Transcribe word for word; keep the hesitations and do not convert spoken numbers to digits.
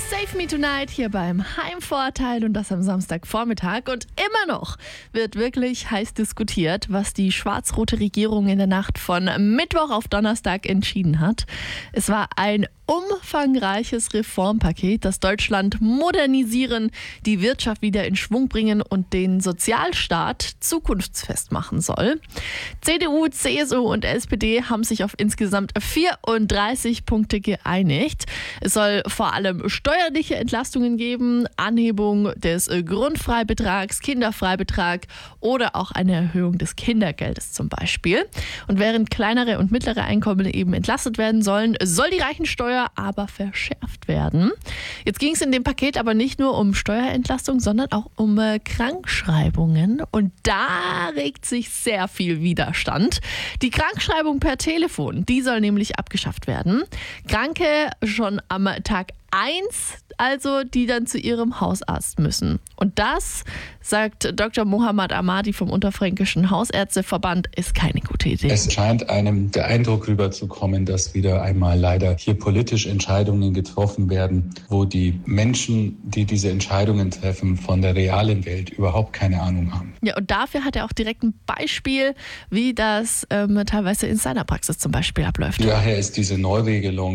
Save Me Tonight hier beim Heimvorteil und das am Samstagvormittag. Und immer noch wird wirklich heiß diskutiert, was die schwarz-rote Regierung in der Nacht von Mittwoch auf Donnerstag entschieden hat. Es war ein umfangreiches Reformpaket, das Deutschland modernisieren, die Wirtschaft wieder in Schwung bringen und den Sozialstaat zukunftsfest machen soll. C D U, C S U und S P D haben sich auf insgesamt vierunddreißig Punkte geeinigt. Es soll vor allem steuerliche Entlastungen geben, Anhebung des Grundfreibetrags, Kinderfreibetrag oder auch eine Erhöhung des Kindergeldes zum Beispiel. Und während kleinere und mittlere Einkommen eben entlastet werden sollen, soll die Reichensteuer aber verschärft werden. Jetzt ging es in dem Paket aber nicht nur um Steuerentlastung, sondern auch um äh, Krankschreibungen. Und da regt sich sehr viel Widerstand. Die Krankschreibung per Telefon, die soll nämlich abgeschafft werden. Kranke schon am Tag eins, also die dann zu ihrem Hausarzt müssen. Und das, sagt Doktor Mohammad Ahmadi vom Unterfränkischen Hausärzteverband, ist keine gute Idee. Es scheint einem der Eindruck rüberzukommen, dass wieder einmal leider hier politisch Entscheidungen getroffen werden, wo die Menschen, die diese Entscheidungen treffen, von der realen Welt überhaupt keine Ahnung haben. Ja, und dafür hat er auch direkt ein Beispiel, wie das ähm, teilweise in seiner Praxis zum Beispiel abläuft. Daher ist diese Neuregelung